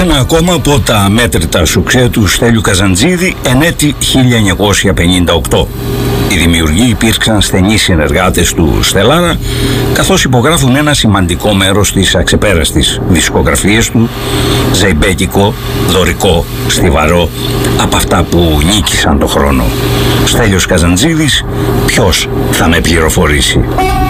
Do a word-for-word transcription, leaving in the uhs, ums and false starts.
Ένα ακόμα από τα μέτρητα σουξέ του Στέλιου Καζαντζίδη εν έτη χίλια εννιακόσια πενήντα οκτώ. Οι δημιουργοί υπήρξαν στενοί συνεργάτες του Στελάρα, καθώς υπογράφουν ένα σημαντικό μέρος της αξεπέραστης δισκογραφίας του, ζεϊμπέκικο, δωρικό, στιβαρό, από αυτά που νίκησαν το χρόνο. Στέλιος Καζαντζίδης, ποιος θα με πληροφορήσει?